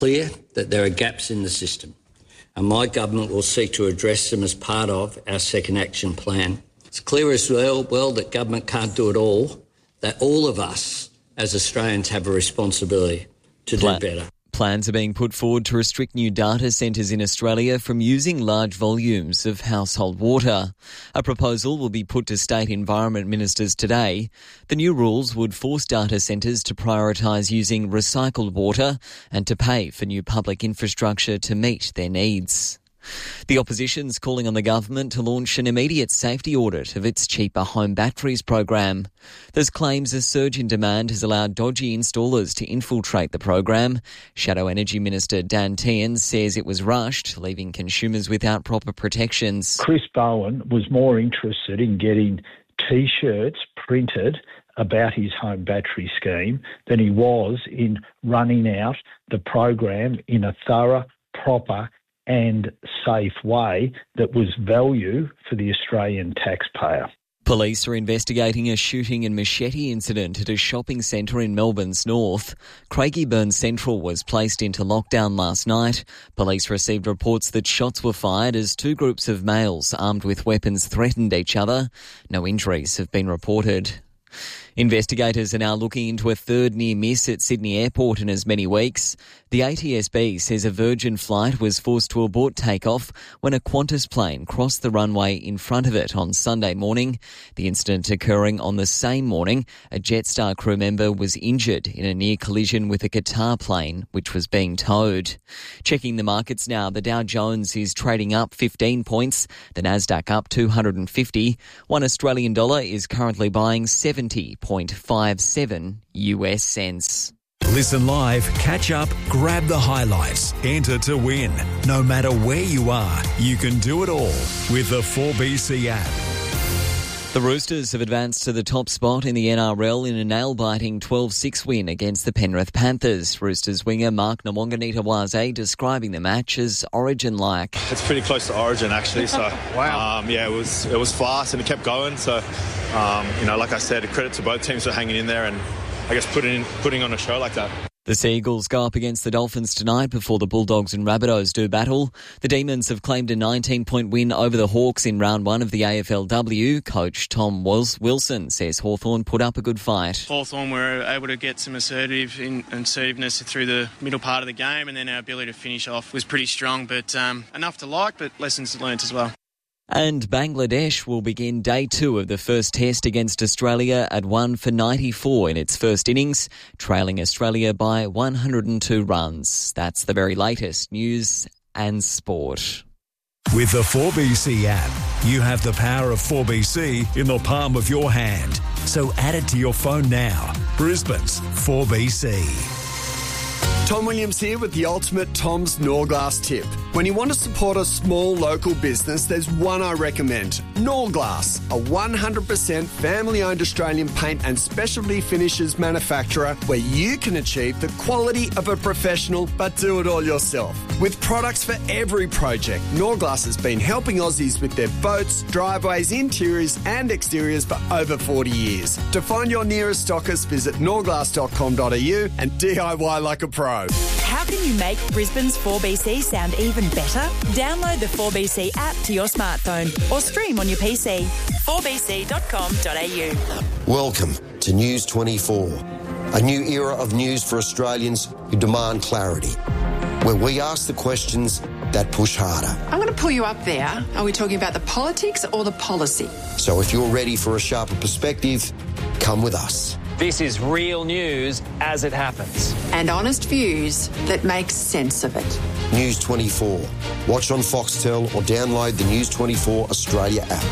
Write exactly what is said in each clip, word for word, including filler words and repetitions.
Clear that there are gaps in the system, and my government will seek to address them as part of our second action plan. It's clear as well, well that government can't do it all, that all of us as Australians have a responsibility to do better. Plans are being put forward to restrict new data centres in Australia from using large volumes of household water. A proposal will be put to state environment ministers today. The new rules would force data centres to prioritise using recycled water and to pay for new public infrastructure to meet their needs. The opposition's calling on the government to launch an immediate safety audit of its cheaper home batteries program. There's claims a surge in demand has allowed dodgy installers to infiltrate the program. Shadow Energy Minister Dan Tehan says it was rushed, leaving consumers without proper protections. Chris Bowen was more interested in getting T-shirts printed about his home battery scheme than he was in running out the program in a thorough, proper and safe way that was value for the Australian taxpayer. Police are investigating a shooting and machete incident at a shopping centre in Melbourne's north. Craigieburn Central was placed into lockdown last night. Police received reports that shots were fired as two groups of males armed with weapons threatened each other. No injuries have been reported. Investigators are now looking into a third near miss at Sydney Airport in as many weeks. The A T S B says a Virgin flight was forced to abort takeoff when a Qantas plane crossed the runway in front of it on Sunday morning. The incident occurring on the same morning, a Jetstar crew member was injured in a near collision with a Qatar plane which was being towed. Checking the markets now, the Dow Jones is trading up fifteen points, the Nasdaq up two hundred fifty. One Australian dollar is currently buying seventy point five seven U S cents. Listen live, catch up, grab the highlights, enter to win. No matter where you are, you can do it all with the four B C app. The Roosters have advanced to the top spot in the N R L in a nail-biting twelve six win against the Penrith Panthers. Roosters winger Mark Nawaqanitawase describing the match as Origin-like. It's pretty close to Origin, actually. So, wow. Um, yeah, it was it was fast and it kept going. So, um, you know, like I said, a credit to both teams for hanging in there and I guess putting putting on a show like that. The Seagulls go up against the Dolphins tonight before the Bulldogs and Rabbitohs do battle. The Demons have claimed a nineteen-point win over the Hawks in round one of the A F L W. Coach Tom Wilson says Hawthorn put up a good fight. Hawthorn were able to get some assertive in, assertiveness through the middle part of the game, and then our ability to finish off was pretty strong, but um, enough to like, but lessons learnt as well. And Bangladesh will begin day two of the first test against Australia at one for ninety-four in its first innings, trailing Australia by one hundred two runs. That's the very latest news and sport. With the four B C app, you have the power of four B C in the palm of your hand. So add it to your phone now. Brisbane's four B C. Tom Williams here with the ultimate Tom's Norglass tip. When you want to support a small local business, there's one I recommend. Norglass, a one hundred percent family-owned Australian paint and specialty finishes manufacturer where you can achieve the quality of a professional but do it all yourself. With products for every project, Norglass has been helping Aussies with their boats, driveways, interiors and exteriors for over forty years. To find your nearest stockist, visit norglass dot com dot a u and D I Y like a pro. How can you make Brisbane's four B C sound even better? Download the four B C app to your smartphone or stream on your P C. four b c dot com dot a u. Welcome to News twenty-four, a new era of news for Australians who demand clarity, where we ask the questions that push harder. I'm going to pull you up there. Are we talking about the politics or the policy? So if you're ready for a sharper perspective, come with us. This is real news as it happens. And honest views that make sense of it. News twenty-four. Watch on Foxtel or download the News twenty-four Australia app.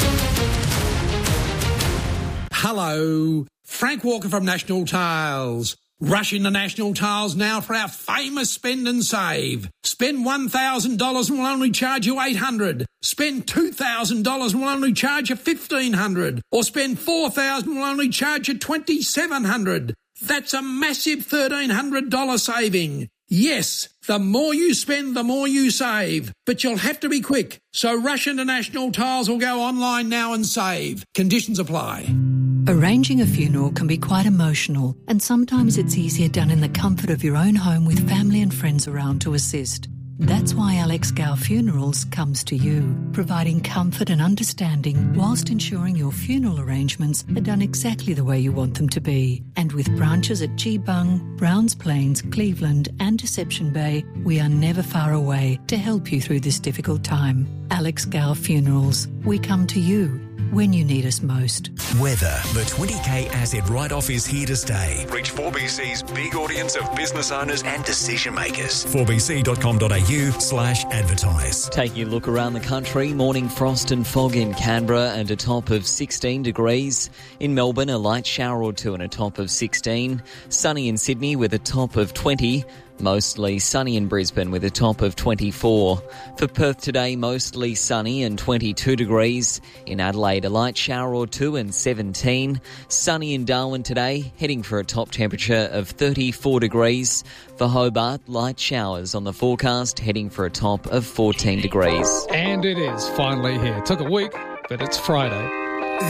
Hello, Frank Walker from National Tiles. Rush into National Tiles now for our famous spend and save. Spend one thousand dollars and we'll only charge you eight hundred dollars. Spend two thousand dollars and we'll only charge you fifteen hundred dollars. Or spend four thousand dollars and we'll only charge you twenty-seven hundred dollars. That's a massive thirteen hundred dollars saving. Yes, the more you spend, the more you save. But you'll have to be quick. So rush into National Tiles or go online now and save. Conditions apply. Arranging a funeral can be quite emotional, and sometimes it's easier done in the comfort of your own home with family and friends around to assist. That's why Alex Gow Funerals comes to you, providing comfort and understanding whilst ensuring your funeral arrangements are done exactly the way you want them to be. And with branches at Geebung, Browns Plains, Cleveland and Deception Bay, we are never far away to help you through this difficult time. Alex Gow Funerals, we come to you when you need us most. Weather. The twenty K asset write-off is here to stay. Reach four B C's big audience of business owners and decision makers. four b c dot com dot a u slash advertise. Taking a look around the country, morning frost and fog in Canberra and a top of sixteen degrees. In Melbourne, a light shower or two and a top of sixteen. Sunny in Sydney with a top of twenty. Mostly sunny in Brisbane with a top of twenty-four. For Perth today, mostly sunny and twenty-two degrees. In Adelaide, a light shower or two and seventeen. Sunny in Darwin today, heading for a top temperature of thirty-four degrees. For Hobart, light showers on the forecast, heading for a top of fourteen degrees. And it is finally here. Took a week, but it's Friday.